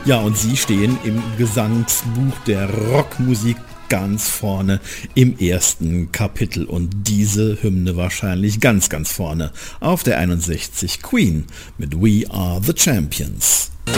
Ja, und sie stehen im Gesangsbuch der Rockmusik ganz vorne im ersten Kapitel und diese Hymne wahrscheinlich ganz, ganz vorne auf der 61 Queen mit We Are the Champions.